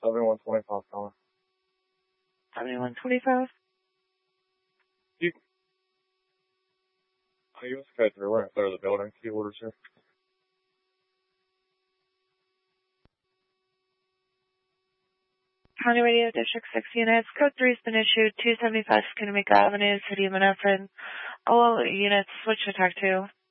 7125 calling. 7125? You was code 3. We're going to clear the building. Key orders here. County Radio District 6 units. Code 3 has been issued. 275 Skinamaker Avenue, City of Menifred. All units switch to TAC 2.